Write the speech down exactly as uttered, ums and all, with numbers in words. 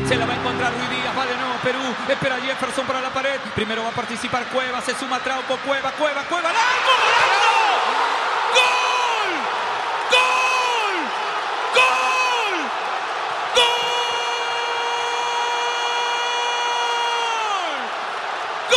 Se la va a encontrar Ruiz Díaz, va de nuevo Perú. Espera Jefferson para la pared. Primero va a participar Cueva, se suma Trauco, Cueva, Cueva, Cueva. ¡No!